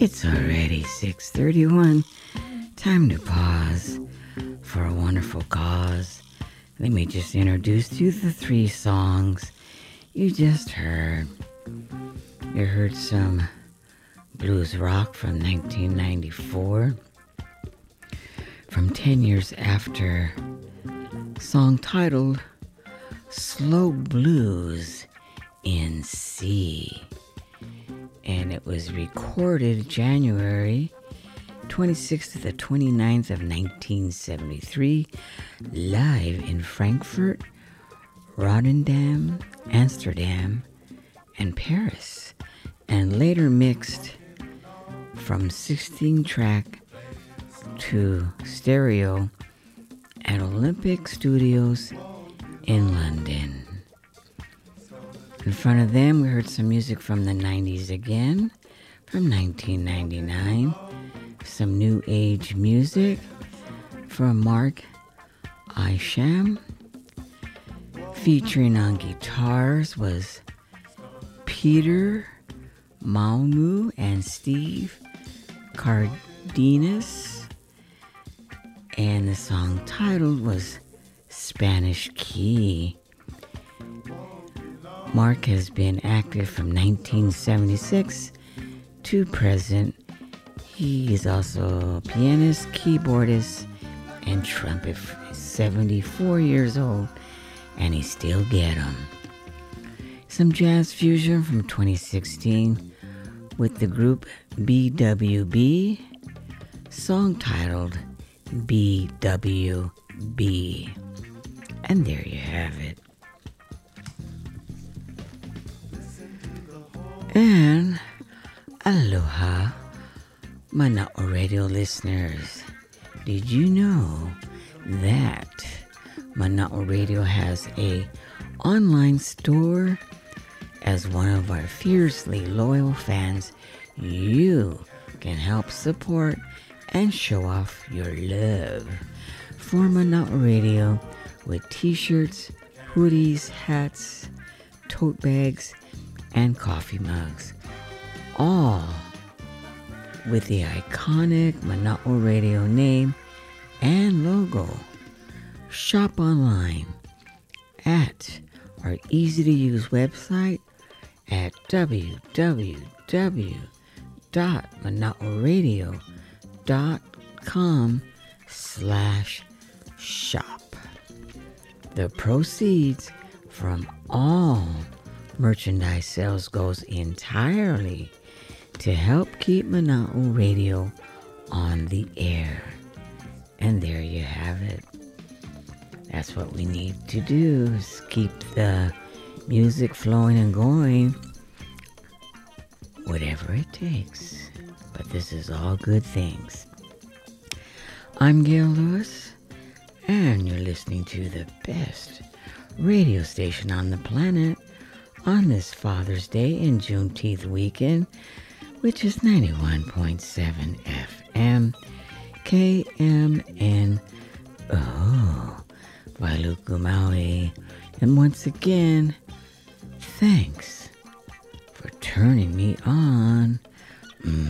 It's already 6:31. Time to pause for a wonderful cause. Let me just introduce to you the three songs you just heard. You heard some blues rock from 1994, from 10 years after, song titled Slow Blues in C. And it was recorded January 26th to the 29th of 1973, live in Frankfurt, Rotterdam, Amsterdam, and Paris, and later mixed from 16-track to stereo at Olympic Studios in London. In front of them, we heard some music from the 90s again, from 1999. Some new age music from Mark Isham. Featuring on guitars was Peter Malmu and Steve Cardenas. And the song titled was Spanish Key. Mark has been active from 1976 to present. He is also a pianist, keyboardist, and trumpet. He's 74 years old, and he still get 'em. Some jazz fusion from 2016 with the group BWB, song titled BWB. And there you have it. And aloha, Mana'o Radio listeners. Did you know that Mana'o Radio has a online store? As one of our fiercely loyal fans, you can help support and show off your love for Mana'o Radio with t-shirts, hoodies, hats, tote bags, and coffee mugs, all with the iconic Mana'o Radio name and logo. Shop online at our easy-to-use website at www.manaoradio.com/shop. The proceeds from all merchandise sales goes entirely to help keep Mana'o Radio on the air. And there you have it. That's what we need to do, is keep the music flowing and going, whatever it takes. But this is all good things. I'm Gail Lewis, and you're listening to the best radio station on the planet on this Father's Day and Juneteenth weekend, which is 91.7 FM, KMNO, Wailuku, Maui. And once again, thanks for turning me on.